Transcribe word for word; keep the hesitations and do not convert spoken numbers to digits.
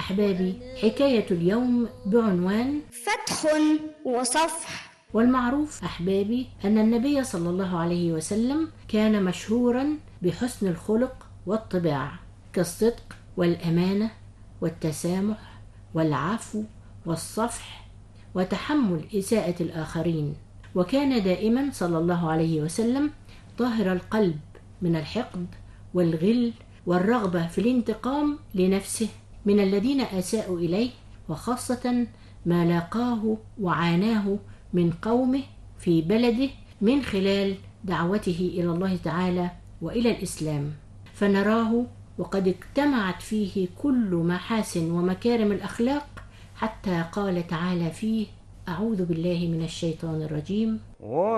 أحبابي، حكاية اليوم بعنوان فتح وصفح. والمعروف أحبابي أن النبي صلى الله عليه وسلم كان مشهورا بحسن الخلق والطباع، كالصدق والأمانة والتسامح والعفو والصفح وتحمل إساءة الآخرين. وكان دائما صلى الله عليه وسلم طاهر القلب من الحقد والغل والرغبة في الانتقام لنفسه من الذين أساءوا إليه، وخاصة ما لاقاه وعاناه من قومه في بلده من خلال دعوته إلى الله تعالى وإلى الإسلام. فنراه وقد اجتمعت فيه كل محاسن ومكارم الأخلاق، حتى قال تعالى فيه: أعوذ بالله من الشيطان الرجيم.